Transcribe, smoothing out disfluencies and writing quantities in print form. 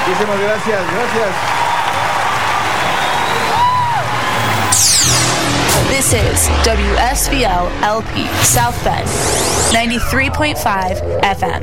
Muchísimas gracias, This is WSVL LP South Bend 93.5 FM.